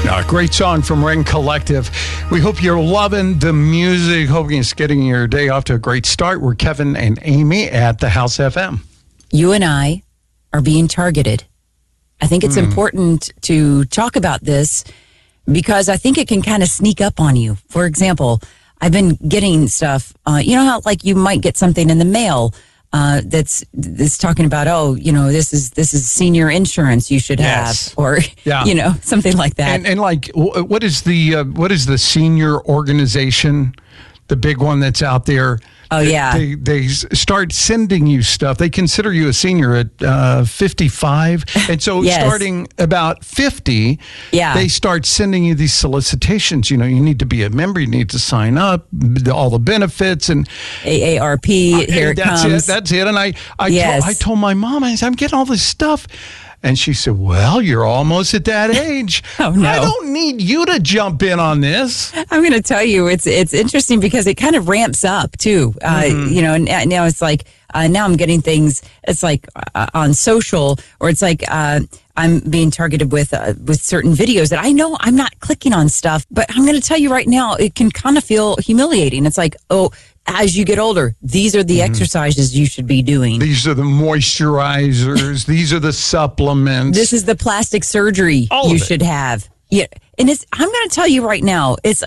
Great song from Ring Collective. We hope you're loving the music, hoping it's getting your day off to a great start. We're Kevin and Amy at the House FM. You and I are being targeted. I think it's important to talk about this because I think it can kind of sneak up on you. For example, I've been getting stuff, you know how like you might get something in the mail that's talking about, this is senior insurance you should have, or something like that. And like, what is the senior organization, the big one that's out there? Oh, yeah. They start sending you stuff. They consider you a senior at 55. And so starting about 50, they start sending you these solicitations. You know, you need to be a member. You need to sign up, all the benefits. And AARP, here it comes. That's it. And I told my mom, I said, I'm getting all this stuff. And she said, well, you're almost at that age. Oh, no. I don't need you to jump in on this. I'm going to tell you, it's interesting because it kind of ramps up, too. And now it's like, now I'm getting things, it's like on social, or it's like I'm being targeted with certain videos that I know I'm not clicking on stuff. But I'm going to tell you right now, it can kind of feel humiliating. It's like, as you get older, these are the exercises you should be doing. These are the moisturizers. These are the supplements. This is the plastic surgery you should have. Yeah, and I'm going to tell you right now, it's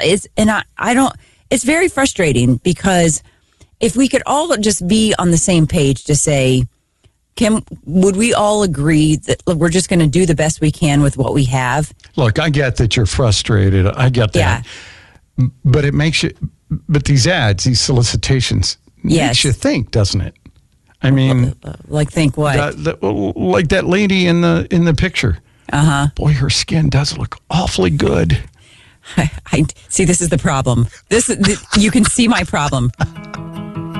very frustrating because if we could all just be on the same page to say, would we all agree that we're just going to do the best we can with what we have? Look, I get that you're frustrated. I get that. Yeah. But it makes you. But these ads, these solicitations, makes you think, doesn't it? I mean, like think what? Like that lady in the picture. Boy, her skin does look awfully good. I see. This is the problem. You can see my problem.